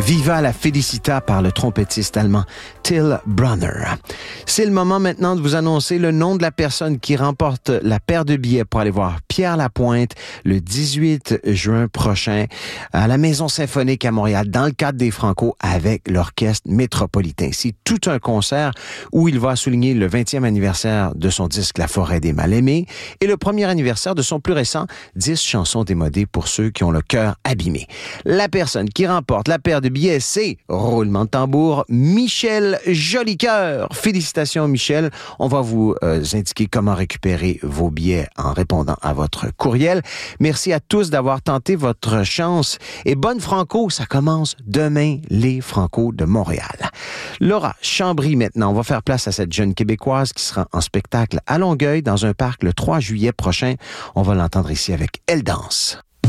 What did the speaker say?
Viva la Felicita par le trompettiste allemand Till Brunner. C'est le moment maintenant de vous annoncer le nom de la personne qui remporte la paire de billets pour aller voir Pierre Lapointe le 18 juin prochain à la Maison Symphonique à Montréal dans le cadre des Franco avec l'Orchestre Métropolitain. C'est tout un concert où il va souligner le 20e anniversaire de son disque La Forêt des Mal-Aimés et le premier anniversaire de son plus récent 10 chansons démodées pour ceux qui ont le cœur abîmé. La personne qui remporte la paire de billets, c'est, roulement de tambour, Michel Jolicoeur. Félicitations, Michel. On va vous indiquer comment récupérer vos billets en répondant à votre courriel. Merci à tous d'avoir tenté votre chance. Et bonne Franco, ça commence demain, les Franco de Montréal. Laura Chambry, maintenant, on va faire place à cette jeune Québécoise qui sera en spectacle à Longueuil dans un parc le 3 juillet prochain. On va l'entendre ici avec Elle danse.